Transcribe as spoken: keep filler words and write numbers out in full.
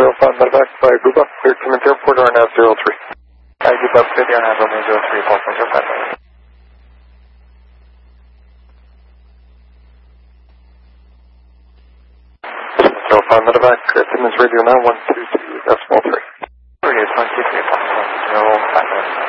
zero five medevac by Aruba, clear Timmins Airport, R N A V zero three. I give up city R N A V Romeo zero three, four point zero five. zero five medevac, clear Timmins radio now one two two decimal three. Radio one two three, zero five.